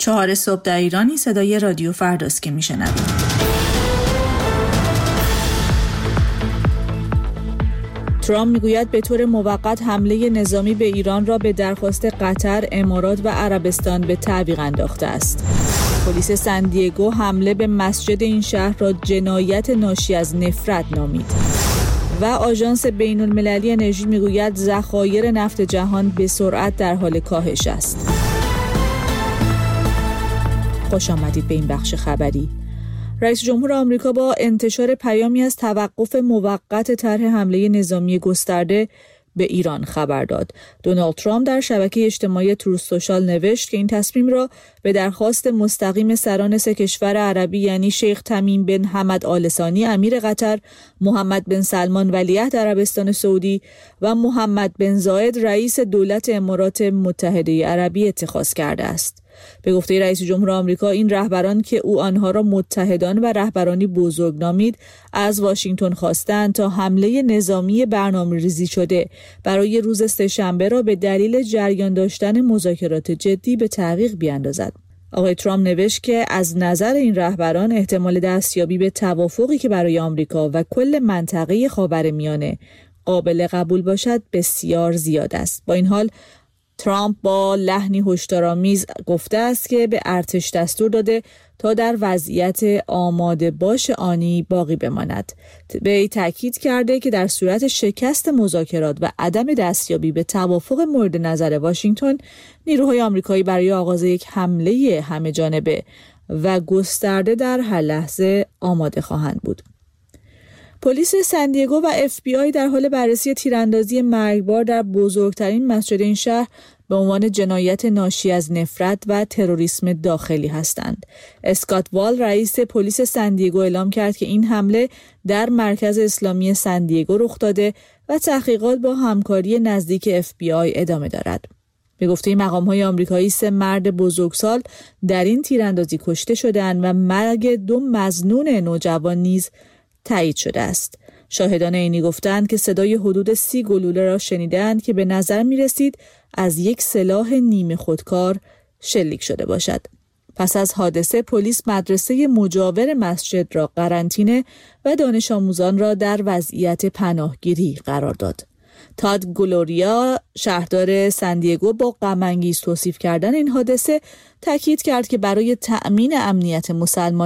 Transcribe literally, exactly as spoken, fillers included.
چهار صبح در ایرانی صدای رادیو فرداست که میشنوید. ترامپ میگوید به طور موقت حمله نظامی به ایران را به درخواست قطر، امارات و عربستان به تعویق انداخته است. پلیس سندیگو حمله به مسجد این شهر را جنایت ناشی از نفرت نامید. و آژانس بین المللی انرژی میگوید ذخایر نفت جهان به سرعت در حال کاهش است. خوش آمدید به این بخش خبری. رئیس جمهور آمریکا با انتشار پیامی از توقف موقت طرح حمله نظامی گسترده به ایران خبر داد. دونالد ترامپ در شبکه اجتماعی تروث سوشال نوشت که این تصمیم را به درخواست مستقیم سران سه کشور عربی یعنی شیخ تمیم بن حمد آل ثانی امیر قطر، محمد بن سلمان ولیعهد عربستان سعودی و محمد بن زاید رئیس دولت امارات متحده عربی اتخاذ کرده است. به گفته رئیس جمهور آمریکا این رهبران که او آنها را متحدان و رهبرانی بزرگ نامید از واشنگتن خواستند تا حمله نظامی برنامه‌ریزی شده برای روز سه‌شنبه را به دلیل جریان داشتن مذاکرات جدی به تعویق بیاندازد. آقای ترامپ نوشت که از نظر این رهبران احتمال دستیابی به توافقی که برای آمریکا و کل منطقه خاورمیانه قابل قبول باشد بسیار زیاد است. با این حال ترامپ با لحنی هشدارآمیز گفته است که به ارتش دستور داده تا در وضعیت آماده باش آنی باقی بماند. به این تاکید کرده که در صورت شکست مذاکرات و عدم دستیابی به توافق مورد نظر واشنگتن، نیروهای آمریکایی برای آغاز یک حمله همه جانبه و گسترده در هر لحظه آماده خواهند بود. پلیس سندیگو و اف بی آی در حال بررسی تیراندازی مرگبار در بزرگترین مسجد این شهر به عنوان جنایت ناشی از نفرت و تروریسم داخلی هستند. اسکات وال رئیس پلیس سندیگو اعلام کرد که این حمله در مرکز اسلامی سندیگو رخ داده و تحقیقات با همکاری نزدیک اف بی آی ادامه دارد. به گفته مقام‌های آمریکایی سه مرد بزرگسال در این تیراندازی کشته شدند و مرگ دو مظنون نوجوان نیز تایید شده است. شاهدان عینی گفتند که صدای حدود سی گلوله را شنیدند که به نظر می رسید از یک سلاح نیمه خودکار شلیک شده باشد. پس از حادثه پلیس مدرسه مجاور مسجد را قرنطینه و دانش آموزان را در وضعیت پناهگیری قرار داد. تاد گلوریا شهردار سندیگو با غم‌انگیز توصیف کردن این حادثه تاکید کرد که برای تأمین امنیت مسلمان